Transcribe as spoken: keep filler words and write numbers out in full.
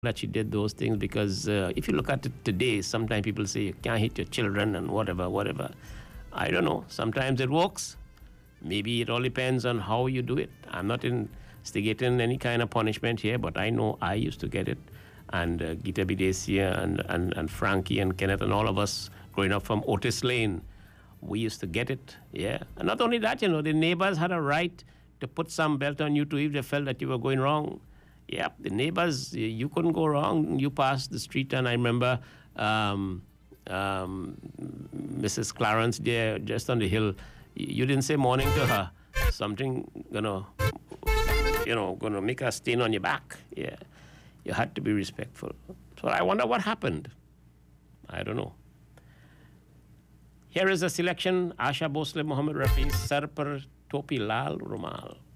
that she did those things because uh, if you look at it today, sometimes people say you can't hit your children and whatever, whatever. I don't know. Sometimes it works. Maybe it all depends on how you do it. I'm not instigating any kind of punishment here, but I know I used to get it. And uh, Gita Bidesia and, and, and Frankie and Kenneth and all of us growing up from Otis Lane, we used to get it, yeah. And not only that, you know, the neighbors had a right to put some belt on you too if they felt that you were going wrong. Yeah, the neighbors, you couldn't go wrong. You passed the street, and I remember um, um, Missus Clarence there, just on the hill. You didn't say morning to her. Something gonna, you know, gonna make a stain on your back. Yeah, you had to be respectful. So I wonder what happened. I don't know. Here is a selection: Asha Bhosle, Mohammed Rafi, Sar Par Topi Lal Rumal.